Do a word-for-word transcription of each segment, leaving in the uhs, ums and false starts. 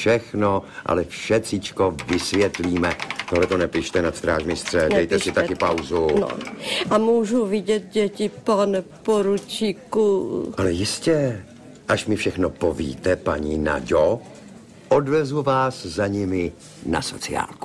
všechno, ale všecíčko vysvětlíme. Tohle to nepište nad strážmistře, dejte nepište. Si taky pauzu. No. A můžu vidět děti, pane poručíku? Ale jistě, až mi všechno povíte, paní Naďo, odvezu vás za nimi na sociálku.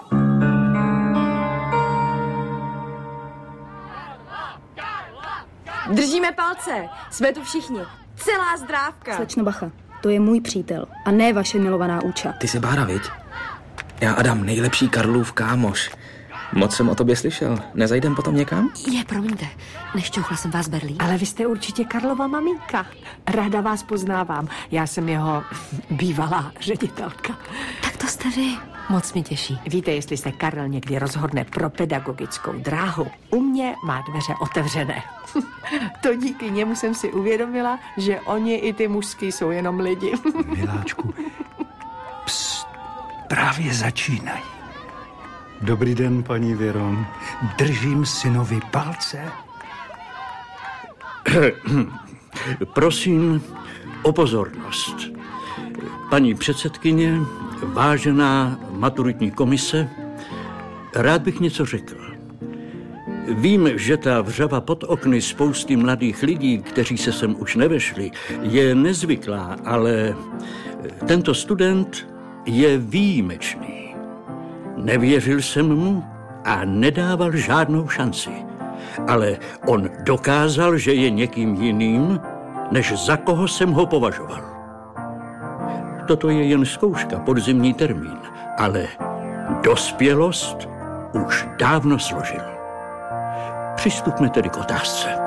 Držíme palce, jsme tu všichni. Celá zdrávka. Slečno Bacha, to je můj přítel a ne vaše milovaná Úča. Ty jsi Bára, viď? Já Adam, nejlepší Karlův kámoš. Moc jsem o tobě slyšel. Nezajdem potom někam? Je, promiňte, nešťouchla jsem vás Berlín. Ale vy jste určitě Karlova maminka. Ráda vás poznávám. Já jsem jeho bývalá ředitelka. Tak to jste vy. Moc mi těší. Víte, jestli se Karel někdy rozhodne pro pedagogickou dráhu, u mě má dveře otevřené. To díky němu jsem si uvědomila, že oni i ty mužský jsou jenom lidi. Miláčku, pst, právě začínají. Dobrý den, paní Věro. Držím synovi palce. Prosím o pozornost. Paní předsedkyně, vážená maturitní komise, rád bych něco řekl. Vím, že ta vřava pod okny spousty mladých lidí, kteří se sem už nevešli, je nezvyklá, ale tento student je výjimečný. Nevěřil jsem mu a nedával žádnou šanci. Ale on dokázal, že je někým jiným, než za koho jsem ho považoval. Toto je jen zkouška, podzimní termín, ale dospělost už dávno složil. Přistupme tedy k otázce.